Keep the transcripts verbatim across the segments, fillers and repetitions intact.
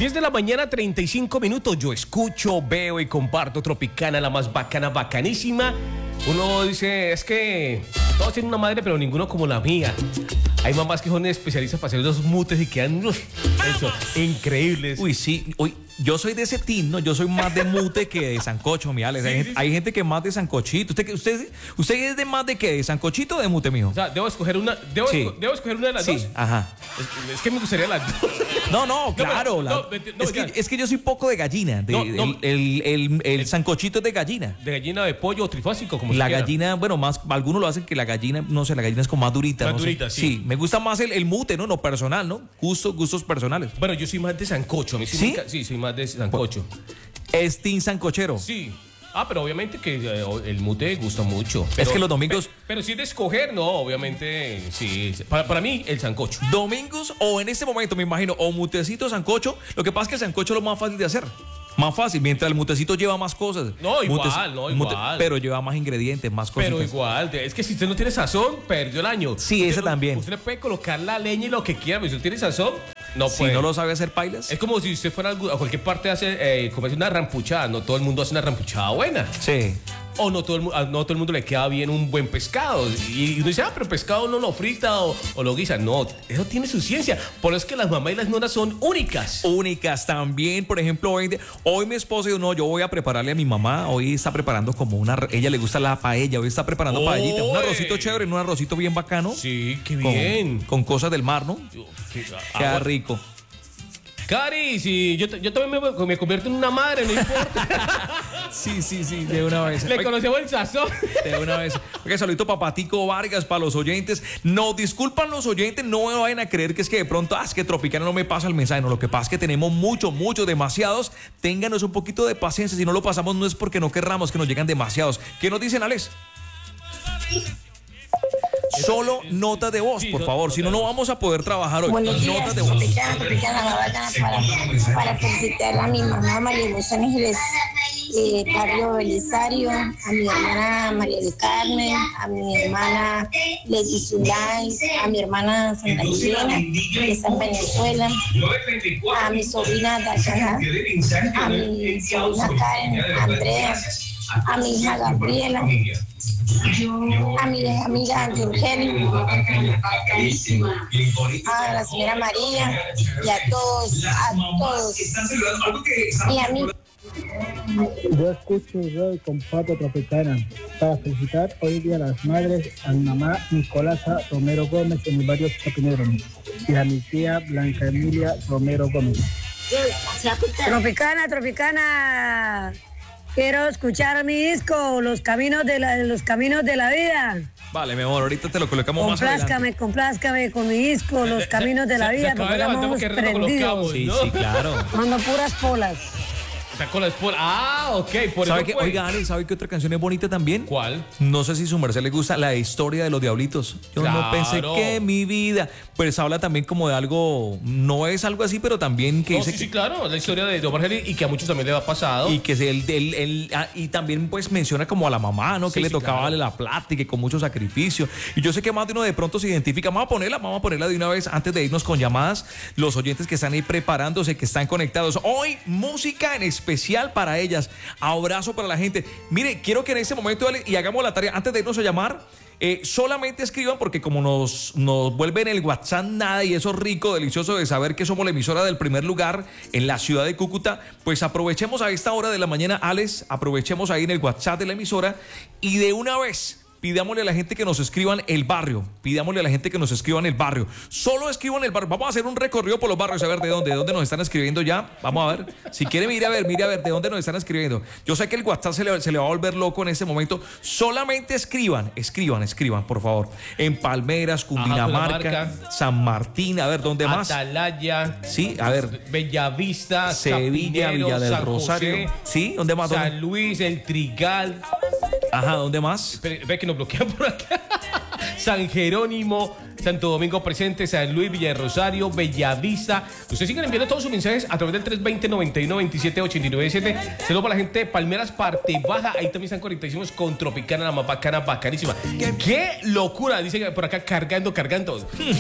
diez de la mañana, treinta y cinco minutos. Yo escucho, veo y comparto Tropicana, la más bacana, bacanísima. Uno dice, es que todos tienen una madre, pero ninguno como la mía. Hay mamás que son especialistas para hacer los mutes y quedan uf, eso, increíbles. Uy, sí, uy, yo soy de ese team, ¿no? Yo soy más de mute que de sancocho, mi Alex. Sí, hay, sí, gente, sí. hay gente que es más de sancochito. ¿Usted, usted, usted es de más de qué? ¿De sancochito o de mute, mijo? O sea, debo escoger una, debo, Sí. esco- debo escoger una de las Sí, dos. ajá. Es, es que me gustaría las dos. No, no, claro. pero- la- no, vete- no, es, que, ya. es que yo soy poco de gallina. De, No, no. El, el, el, el sancochito es de gallina. De gallina, de pollo o trifásico, como La se quiera. gallina, bueno, más algunos lo hacen que la gallina, no sé, la gallina es como más durita. Más no sé. durita, sí. Sí, me gusta más el, el mute, ¿no? No personal, ¿no? Gustos, gustos personales. Bueno, yo soy más de sancocho. A mí sí, ¿Sí? me enca- sí, soy más de sancocho. Es team sancochero. Sí. Ah, pero obviamente que eh, el mute gusta mucho. Es Pero- que los domingos- Pero, pero si es de escoger, no, obviamente, sí. Para, para mí, el sancocho. Domingos o en este momento, me imagino, o mutecito o sancocho. Lo que pasa es que el sancocho es lo más fácil de hacer. Más fácil, mientras el mutecito lleva más cosas. No, igual, Muteci- no, mute- igual. pero lleva más ingredientes, más cosas. Pero igual, de- es que si usted no tiene sazón, perdió el año. Sí, Usted ese no- también. Usted le puede colocar la leña y lo que quiera, pero si no tiene sazón, no Si puede. no lo sabe hacer pailas. Es como si usted fuera a algu- a cualquier parte a hacer, eh, comerse una rampuchada. No todo el mundo hace una rampuchada buena. Sí. O no todo, el, mu- a no todo el mundo le queda bien un buen pescado. Y uno dice, ah, pero pescado no lo frita o, o lo guisa. No, eso tiene su ciencia. Por eso es que las mamás y las nonas son únicas. Únicas también, por ejemplo, hoy, de- hoy mi esposa dijo, no, yo voy a prepararle a mi mamá, hoy está preparando como una, ella le gusta la paella, hoy está preparando ¡Oy! paellita, un arrocito chévere, un arrocito bien bacano. Sí, qué con- bien. Con, cosas del mar, ¿no? Qué- Queda ah, rico. Cari, si yo, t- yo también me, me convierto en una madre, no importa. Sí, sí, sí, de una vez. Le Oye, conocemos el sazón. de una vez. Oiga, saludito para Patico Vargas, para los oyentes. No, disculpan los oyentes, no me vayan a creer que es que de pronto, ah, es que Tropicana no me pasa el mensaje. No, lo que pasa es que tenemos muchos, muchos, demasiados. Ténganos un poquito de paciencia. Si no lo pasamos, no es porque no querramos, que nos llegan demasiados. ¿Qué nos dicen, Alex? Solo notas de voz, Sí, por no- favor. Si no, no vamos a poder trabajar hoy. Buenos días, Notas de voz. Tropicana, Tropicana, la bacana, para, para felicitar a mi mamá María de los Ángeles, eh, Barrio Belisario, a mi hermana María de Carmen, a mi hermana Lady Zulay, a mi hermana Santa Elena, que está en Venezuela, a mi sobrina Dayana, a mi sobrina Karen, Andrea, a mi hija Gabriela, a mi amiga Yurgeli, a la señora María y a todos, a todos. Y a mí. Yo escucho yo y comparto Tropicana para felicitar hoy día a las madres, a mi mamá Nicolasa Romero Gómez en el barrio Chapinero y a mi tía Blanca Emilia Romero Gómez. Tropicana, Tropicana. Quiero escuchar mi disco, Los Caminos de la, Los Caminos de la Vida. Vale, mi amor, ahorita te lo colocamos más adelante. Complázcame, complázcame con mi disco, Los Caminos de la Se- se Vida, acaba porque de levantar estamos porque lo prendidos. colocamos. Sí, ¿no? sí, claro. Mando puras polas. Sacó la espora. Ah, ok, por ¿Sabe eso qué? fue. Oiga, Alex, ¿sabe qué otra canción es bonita también? ¿Cuál? No sé si su merced le gusta la historia de los diablitos. Yo no Claro. pensé que mi vida. Pues habla también como de algo, no es algo así, pero también que No, dice sí, que, sí, claro, la historia de Omar Geli y que a muchos también le ha pasado. y que es el, el- el- ah, y también pues menciona como a la mamá, ¿no? Sí, Que le sí, tocaba claro. darle la plata y que con mucho sacrificio. Y yo sé que más de uno de pronto se identifica. Vamos a ponerla, vamos a ponerla de una vez antes de irnos con llamadas. Los oyentes que están ahí preparándose, que están conectados. Hoy, música en especial para ellas. Abrazo para la gente. Mire, quiero que en este momento, Ale, y hagamos la tarea, antes de irnos a llamar, eh, solamente escriban porque como nos, nos vuelven el WhatsApp nada y eso es rico, delicioso de saber que somos la emisora del primer lugar en la ciudad de Cúcuta, pues aprovechemos a esta hora de la mañana, Alex, aprovechemos ahí en el WhatsApp de la emisora y de una vez pidámosle a la gente que nos escriban el barrio, pidámosle a la gente que nos escriban el barrio, solo escriban el barrio, vamos a hacer un recorrido por los barrios, a ver de dónde, de dónde nos están escribiendo ya, vamos a ver, si quiere mire a ver, mire a ver de dónde nos están escribiendo, yo sé que el WhatsApp se le, se le va a volver loco en este momento, solamente escriban, escriban, escriban, por favor, en Palmeras, Cundinamarca, Cundinamarca. San Martín, a ver, ¿dónde más? Atalaya. Sí, a ver, Bellavista, Sevilla, Chapinero, Villa del San Rosario, José, sí, ¿dónde más? ¿Dónde? San Luis, El Trigal. Ajá, ¿dónde más? Espere, ve que nos bloquean por acá. San Jerónimo, Santo Domingo Presente, San Luis, Villa de Rosario, Bellavista. Ustedes siguen enviando todos sus mensajes a través del tres veinte, noventa y nueve, veintisiete, ochenta y nueve siete. Saludos para la gente de Palmeras, parte baja. Ahí también están conectadísimos con Tropicana, la más bacana, bacanísima. ¡Qué locura! Dice por acá, cargando, cargando.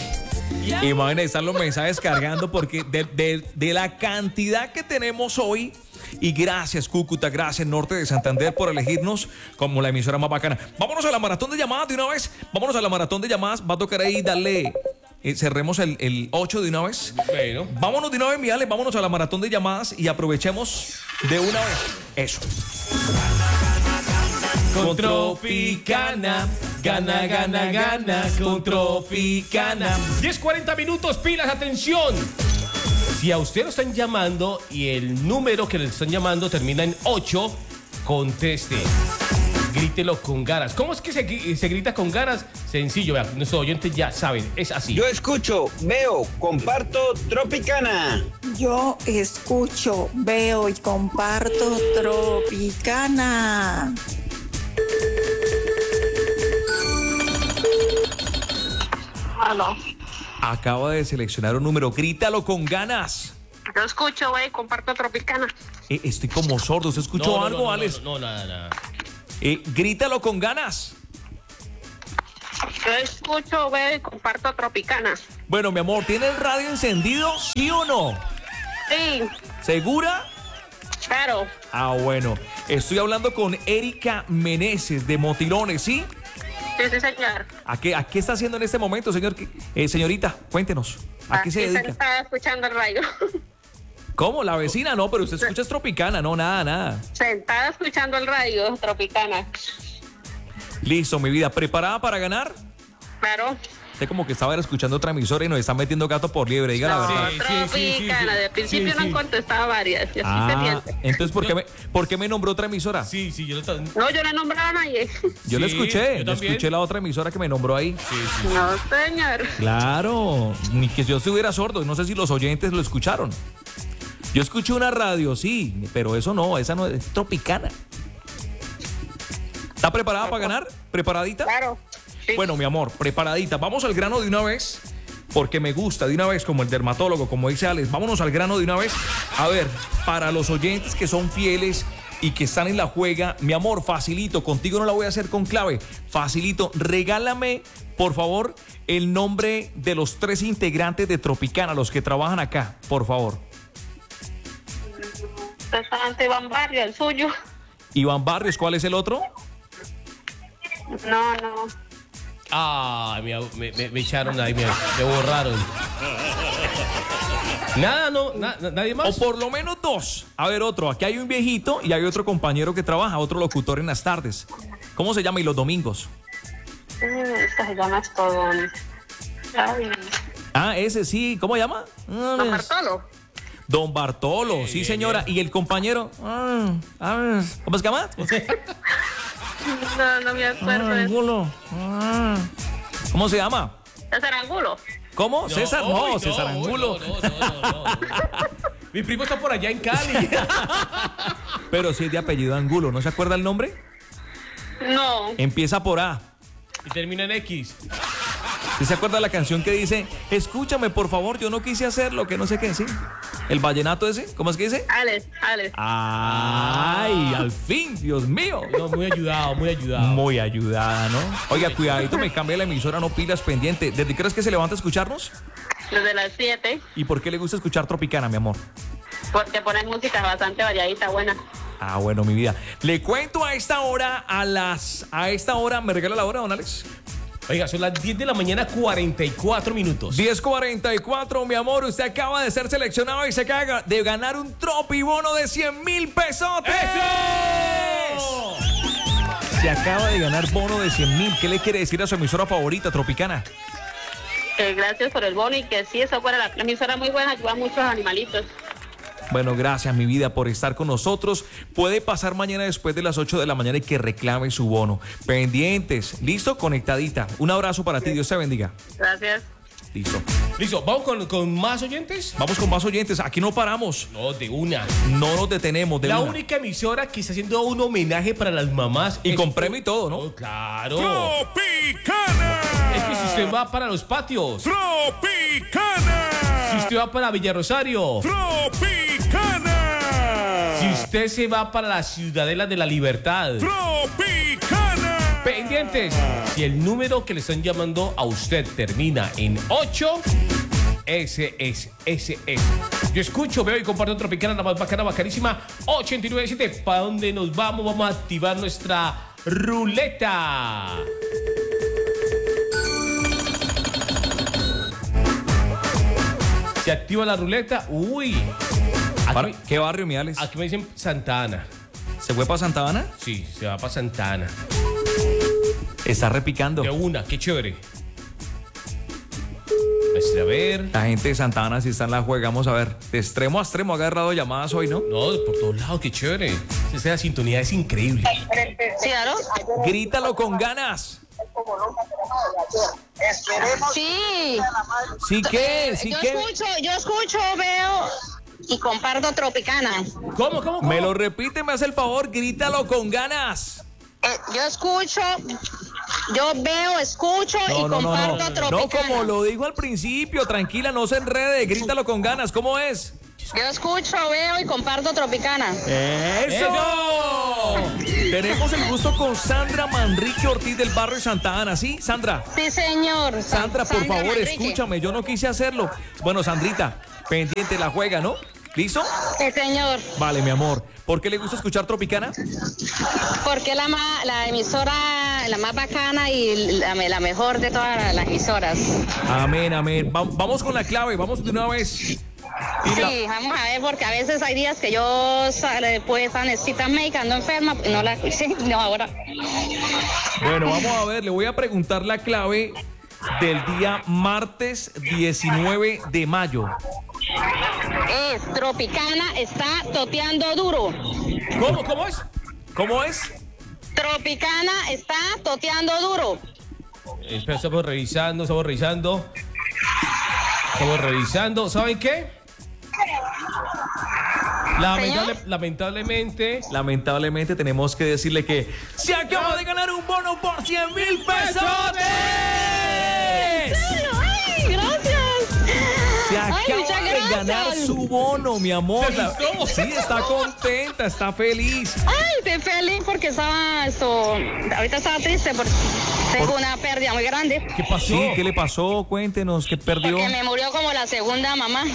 Imagínense, están los mensajes cargando porque de, de, de la cantidad que tenemos hoy. Y gracias, Cúcuta, gracias, Norte de Santander, por elegirnos como la emisora más bacana. Vámonos a la maratón de llamadas de una vez. Vámonos a la maratón de llamadas. Va a tocar ahí darle. Eh, cerremos el, el ocho de una vez. Bueno. Vámonos de una vez, Miales. Vámonos a la maratón de llamadas y aprovechemos de una vez. Eso. Con Tropicana, gana, gana, gana, con Tropicana. diez cuarenta minutos, pilas, atención. Si a usted lo están llamando y el número que le están llamando termina en ocho, conteste. Grítelo con ganas. ¿Cómo es que se, se grita con ganas? Sencillo, vean, nuestros oyentes ya saben, es así. Yo escucho, veo, comparto Tropicana. Yo escucho, veo y comparto Tropicana. Aló. Acaba de seleccionar un número. Grítalo con ganas. Yo escucho, güey, comparto Tropicana. Eh, estoy como sordo. ¿Usted escuchó No, no, algo, no, no, Alex? No, no, no, nada, nada. Eh, grítalo con ganas. Yo escucho, güey, comparto Tropicana. Bueno, mi amor, ¿tiene el radio encendido? ¿Sí o no? Sí, ¿Segura? claro. Ah, bueno. Estoy hablando con Erika Meneses de Motilones, ¿sí? Sí, sí, señor. ¿A qué, a qué está haciendo en este momento, señor? Eh, señorita, cuéntenos. ¿A qué se Aquí dedica? sentada escuchando el radio. ¿Cómo? ¿La vecina? No, pero usted escucha es Tropicana. No, nada, nada. Sentada escuchando el radio, Tropicana. Listo, mi vida. ¿Preparada para ganar? Claro. Usted como que estaba escuchando otra emisora y nos está metiendo gato por liebre. Diga la No, verdad. Sí, sí, sí, sí, Tropicana. sí. De principio Sí, no han sí. contestado varias. Yo estoy Ah, pendiente. entonces, ¿por qué, me, ¿por qué me nombró otra emisora? Sí, sí, yo lo ta- No, yo no he nombrado a nadie. Yo le Sí, escuché, yo le también. escuché la otra emisora que me nombró ahí. Sí, sí. No, señor. Claro, ni que yo estuviera sordo, no sé si los oyentes lo escucharon. Yo escuché una radio, sí, pero eso no, esa no es Tropicana. ¿Está preparada para ganar? ¿Preparadita? Claro. Sí. Bueno, mi amor, preparadita. Vamos al grano de una vez, porque me gusta de una vez, como el dermatólogo, como dice Alex. Vámonos al grano de una vez. A ver, para los oyentes que son fieles y que están en la juega, mi amor, facilito, contigo no la voy a hacer con clave. Facilito, regálame, por favor, el nombre de los tres integrantes de Tropicana, los que trabajan acá, por favor. Restaurante Iván Barrio, el suyo. Iván Barrios, ¿cuál es el otro? No, no. Ah, me, me, me- me echaron ahí, me, me borraron. Nada, no, na- na- nadie O más. por lo menos dos. A ver, otro. Aquí hay un viejito y hay otro compañero que trabaja, otro locutor en las tardes. ¿Cómo se llama? Y los domingos. Esta se llama esto, don... Ay, Ah, ese sí. ¿Cómo se llama? Ah, don es- Bartolo. Don Bartolo, Bien, sí, bien, señora. Y el compañero. ah, ah, ¿Cómo se llama? No, no me acuerdo. Ah, de- Angulo. Ah. ¿Cómo se llama? César Angulo. ¿Cómo? César, no, uy, César uy, Angulo. No, no, no, no, no. Mi primo está por allá en Cali. Pero sí es de apellido Angulo, ¿no se acuerda el nombre? No. Empieza por A. Y termina en X. ¿Sí se acuerda la canción que dice, escúchame por favor, yo no quise hacerlo, que no sé qué, sí? El vallenato ese, ¿cómo es que dice? Alex, Alex. Ay, al fin, Dios mío. No, muy ayudado, muy ayudado. Muy ayudada, ¿no? Oiga, cuidadito, me cambia la emisora, no pilas pendiente. ¿Desde qué crees que se levanta a escucharnos? Desde las siete. ¿Y por qué le gusta escuchar Tropicana, mi amor? Porque ponen música bastante variadita, buena. Ah, bueno, mi vida. Le cuento a esta hora, a las... A esta hora, ¿me regala la hora, don Alex? Oiga, son las diez de la mañana, cuarenta y cuatro minutos. diez cuarenta y cuatro, mi amor, usted acaba de ser seleccionado y se acaba de ganar un tropibono de cien mil pesotes. ¡Eso! Se acaba de ganar bono de cien mil. ¿Qué le quiere decir a su emisora favorita, Tropicana? Eh, gracias por el bono y que sí, eso fuera la, la emisora muy buena, ayuda a muchos animalitos. Bueno, gracias, mi vida, por estar con nosotros. Puede pasar mañana después de las ocho de la mañana y que reclame su bono. Pendientes. ¿Listo? Conectadita. Un abrazo para ti. Dios te bendiga. Gracias. Listo. Listo, ¿vamos con, con más oyentes? Vamos con más oyentes. Aquí no paramos. No, de una. No nos detenemos. De La una. única emisora que está haciendo un homenaje para las mamás. Y es- con premio y todo, ¿no? Oh, claro. Tropicana. Es que si usted va para los patios, Tropicana. si usted va para Villarosario, Tropicana. si usted se va para la Ciudadela de la Libertad, Tropicana. Pendientes. Si el número que le están llamando a usted termina en ocho, ese es, ese es. Yo escucho, veo y comparto Tropicana, la más bacana, bacanísima, ochenta y nueve punto siete. ¿Para dónde nos vamos? Vamos a activar nuestra ruleta. Se activa la ruleta. Uy. Aquí, ¿qué barrio, mi Alex? Aquí me dicen Santa Ana. ¿Se fue para Santa Ana? Sí, se va para Santa Ana. Está repicando. De una, qué chévere. A ver. La gente de Santa Ana, si está en la juega, vamos a ver. De extremo a extremo ha agarrado llamadas hoy, ¿no? No, por todos lados, qué chévere. Esa sintonía es increíble. Sí, ¿aló? Grítalo con ganas. Sí. ¿Sí qué? ¿Sí yo qué? escucho, yo escucho, veo y comparto Tropicana. ¿Cómo, cómo, cómo? Me lo repite, me hace el favor, grítalo con ganas. Eh, yo escucho, yo veo, escucho No, y no, no, comparto no. Tropicana. No, como lo dijo al principio, tranquila, no se enrede, grítalo con ganas. ¿Cómo es? Yo escucho, veo y comparto Tropicana. ¡Eso! Tenemos el gusto con Sandra Manrique Ortiz del barrio Santa Ana, ¿sí, Sandra? Sí, señor. Sandra, por Sandra favor, Manrique. escúchame, yo no quise hacerlo. Bueno, Sandrita, pendiente la juega, ¿no? ¿Listo? Sí, señor. Vale, mi amor. ¿Por qué le gusta escuchar Tropicana? Porque es la, ma- la emisora, la más bacana y la, la mejor de todas las emisoras. Amén, amén. Va- vamos con la clave, vamos de una vez. Y la- Sí, vamos a ver, porque a veces hay días que yo sale, pues esa necesita médica, ando enferma, y no la escuché, no ahora. Bueno, vamos a ver, le voy a preguntar la clave del día martes diecinueve de mayo. Es Tropicana, está toteando duro. ¿Cómo, cómo es? ¿Cómo es? Tropicana está toteando duro. Espera, estamos revisando, estamos revisando. Estamos revisando. ¿Saben qué? Lamentable- lamentablemente. Lamentablemente tenemos que decirle que se acaba de ganar un bono por cien mil pesos. ¡Ay, gracias! Se Ay, acaba muchas de gracias. ganar su bono, mi amor. Se asustó. Sí, está contenta, está feliz. Ay, estoy feliz porque estaba esto. Ahorita estaba triste porque tengo una pérdida muy grande. ¿Qué pasó? Sí, ¿qué le pasó? Cuéntenos, ¿qué perdió? Porque me murió como la segunda mamá.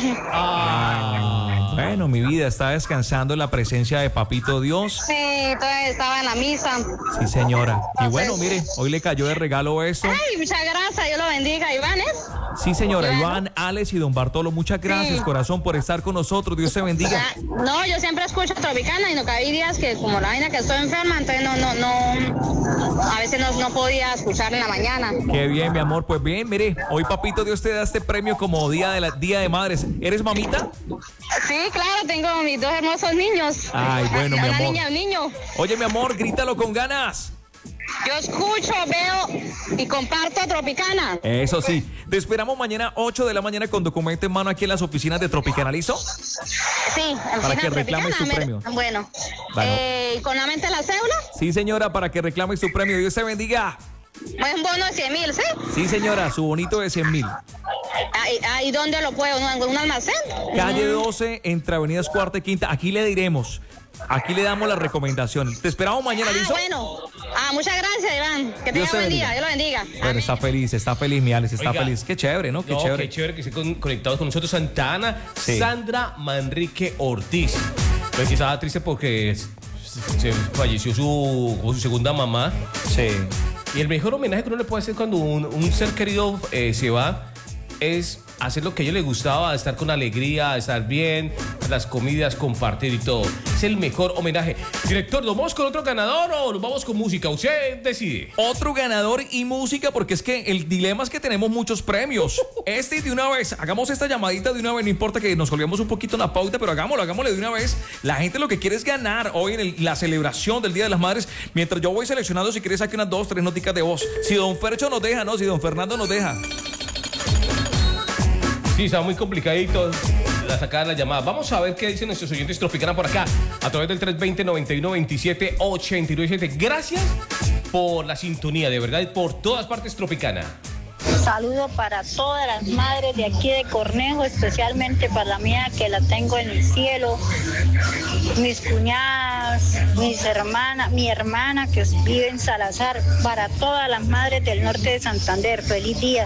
Ah, bueno, mi vida está descansando en la presencia de Papito Dios. Sí, entonces estaba en la misa. Sí, señora. Y bueno, mire, hoy le cayó de regalo esto. Ay, muchas gracias, Dios lo bendiga, Iván, ¿eh? Sí, señora. Iván. Iván, Alex y don Bartolo, muchas gracias, Sí. corazón, por estar con nosotros. Dios te bendiga. Ya, no, yo siempre escucho Tropicana y no que hay días que como la vaina que estoy enferma, entonces no, no, no, a veces no, no podía escuchar en la mañana. Qué bien, mi amor. Pues bien, mire, hoy Papito Dios te da este premio como Día de la Día de Madres. ¿Eres mamita? Sí, claro, tengo mis dos hermosos niños. Ay, bueno, mi Una amor. niña y un niño. Oye, mi amor, grítalo con ganas. Yo escucho, veo y comparto Tropicana. Eso sí. Te esperamos mañana ocho de la mañana con documento en mano aquí en las oficinas de Tropicana. ¿Listo? Sí, en Para Fina que reclames Tropicana, tu me- premio. Bueno, Bueno. eh, ¿y con la mente la cédula? Sí, señora, para que reclames tu premio. Dios te bendiga. Es un bono de cien mil, ¿sí? Sí, señora, su bonito de cien mil. Ahí, ahí ¿dónde lo puedo? ¿En un almacén? Calle doce, entre avenidas Cuarta y Quinta. Aquí le diremos. Aquí le damos la recomendación. Te esperamos mañana, Ah, ¿listo? bueno. Ah, muchas gracias, Iván. Que Dios tenga te buen bendiga. día. Dios lo bendiga. Bueno, está feliz, está feliz, mi Alex, está Oiga. feliz. Qué chévere, ¿no? Qué No, chévere. qué chévere que estén con- conectados con nosotros. Santa Ana, Sí. Sandra Manrique Ortiz. Pues que estaba triste porque se falleció su, su segunda mamá. Sí. Y el mejor homenaje que uno le puede hacer cuando un, un ser querido eh, se va es hacer lo que a ellos les gustaba, estar con alegría, estar bien, las comidas, compartir y todo. Es el mejor homenaje. Director, ¿nos vamos con otro ganador o nos vamos con música? Usted decide. Otro ganador y música, porque es que el dilema es que tenemos muchos premios. Este de una vez, hagamos esta llamadita de una vez, no importa que nos colguemos un poquito en la pauta, pero hagámoslo, hagámosle de una vez. La gente lo que quiere es ganar hoy en el- la celebración del Día de las Madres. Mientras yo voy seleccionando, si quieres, saque unas dos, tres noticas de voz. Si don Fercho nos deja, no, si don Fernando nos deja. Sí, está muy complicadito la sacada de la llamada. Vamos a ver qué dicen nuestros oyentes Tropicana por acá a través del tres dos cero, noventa y nueve, veintisiete, ochenta y nueve siete. Gracias por la sintonía, de verdad, y por todas partes Tropicana. Saludo para todas las madres de aquí de Cornejo, especialmente para la mía que la tengo en el cielo, mis cuñadas, mis hermanas, mi hermana que vive en Salazar, para todas las madres del norte de Santander. Feliz día.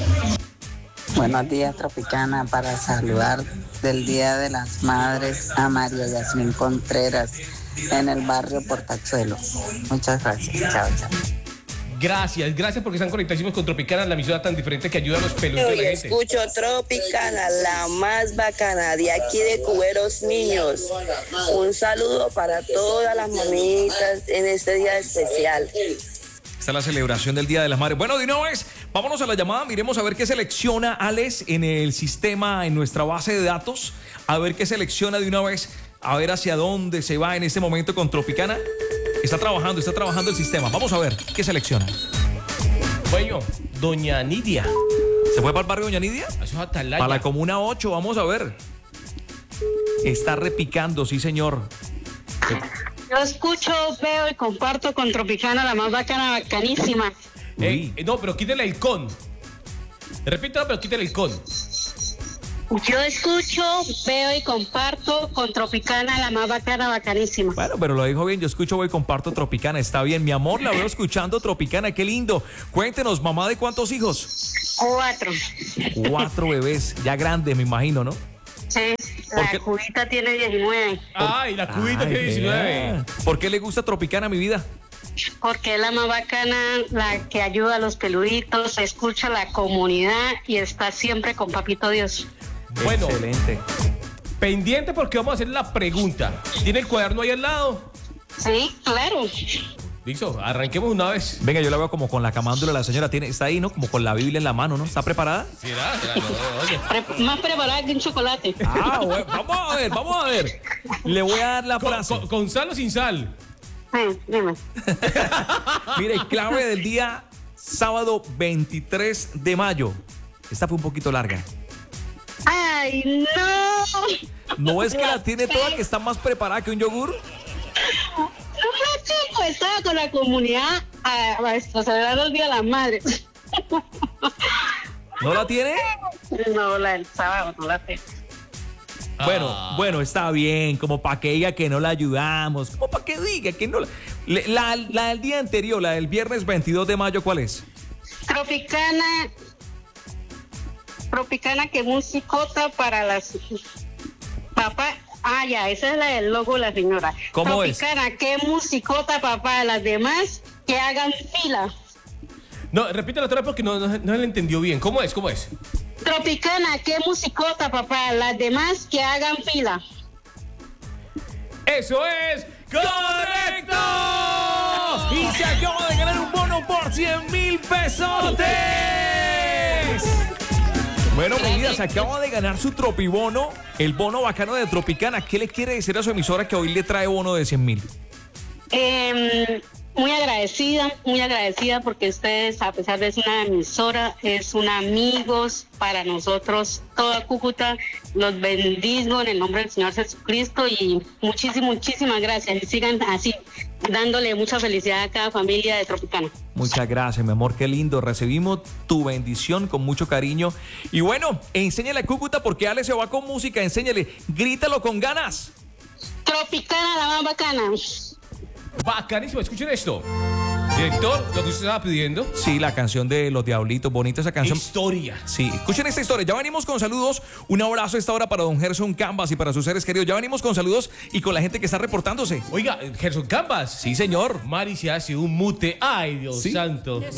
Buenos días, Tropicana, para saludar del Día de las Madres a María Yasmín Contreras en el barrio Portachuelo. Muchas gracias. Chao, chao. Gracias, gracias porque están conectadísimos con Tropicana, la emisora tan diferente que ayuda a los peludos de la gente. Escucho Tropicana, la más bacana de aquí de Cuberos Niños. Un saludo para todas las mamitas en este día especial. Esta es la celebración del Día de las Madres. Bueno, de una vez, vámonos a la llamada. Miremos a ver qué selecciona Alex en el sistema, en nuestra base de datos. A ver qué selecciona de una vez. A ver hacia dónde se va en este momento con Tropicana. Está trabajando, está trabajando el sistema. Vamos a ver qué selecciona. Bueno, Doña Nidia. ¿Se fue para el barrio Doña Nidia? Eso es Atalaya. Para la Comuna ocho, vamos a ver. Está repicando, sí, señor. Yo escucho, veo y comparto con Tropicana, la más bacana, bacanísima. Ey, no, pero quítale el con. Repítelo, pero quítale el con. Yo escucho, veo y comparto con Tropicana, la más bacana, bacanísima. Bueno, pero lo dijo bien. Yo escucho, voy y comparto Tropicana. Está bien, mi amor, la veo escuchando Tropicana. Qué lindo. Cuéntenos, mamá, ¿de cuántos hijos? Cuatro. Cuatro bebés, ya grandes, me imagino, ¿no? Sí, la qué? cubita tiene diecinueve. Ay, la cubita Ay, tiene diecinueve. ¿Por qué le gusta Tropicana, mi vida? Porque es la más bacana, la que ayuda a los peluditos, escucha a la comunidad y está siempre con Papito Dios. Bueno, excelente. Pendiente porque vamos a hacer la pregunta. ¿Tiene el cuaderno ahí al lado? Sí, claro. Listo, arranquemos una vez. Venga, yo la veo como con la camándula de la señora. Tiene, está ahí, ¿no? Como con la Biblia en la mano, ¿no? ¿Está preparada? Sí, ¿verdad? No, oye. Pre- más preparada que un chocolate. Ah, bueno, vamos a ver, vamos a ver. Le voy a dar la Con, frase. con- con sal o sin sal. Sí, dime. Mire, clave del día sábado veintitrés de mayo. Esta fue un poquito larga. ¡Ay, no! ¿No es que la tiene toda, que está más preparada que un yogur? No me como estaba con la comunidad a, a esto, celebrar el Día de las Madres. ¿No la tiene? No, la del sábado no la tengo. Bueno, Ah. bueno, está bien, como para que diga que no la ayudamos, como para que diga que no la... Le- La, la del día anterior, la del viernes veintidós de mayo, ¿cuál es? Tropicana, Tropicana, que musicota para las papá. Ah, ya, esa es la del logo de la señora. ¿Cómo es? Tropicana, que musicota papá, las demás que hagan fila. No, repítelo otra vez porque no, no, no le entendió bien. ¿Cómo es? ¿Cómo es? Tropicana, que musicota papá, las demás que hagan fila. ¡Eso es correcto! Y se acaba de ganar un bono por cien mil pesotes. Bueno, mi vida, se acaba de ganar su tropibono, el bono bacano de Tropicana. ¿Qué le quiere decir a su emisora que hoy le trae bono de cien mil? Eh, muy agradecida, muy agradecida porque ustedes, a pesar de ser una emisora, es un amigos para nosotros, toda Cúcuta. Los bendigo en el nombre del Señor Jesucristo y muchísimas, muchísimas gracias. Y sigan así, dándole mucha felicidad a cada familia de Tropicana. Muchas gracias, mi amor, qué lindo. Recibimos tu bendición con mucho cariño. Y bueno, enséñale a Cúcuta porque Ale se va con música. Enséñale, grítalo con ganas. Tropicana, la más bacana. Bacanísimo, escuchen esto. Director, lo que usted estaba pidiendo. Sí, la canción de Los Diablitos, bonita esa canción. Historia. Sí, escuchen esta historia. Ya venimos con saludos. Un abrazo a esta hora para don Gerson Canvas y para sus seres queridos. Ya venimos con saludos y con la gente que está reportándose. Oiga, Gerson Canvas. Sí, señor. Mari se hace un mute. Ay, Dios Sí. santo.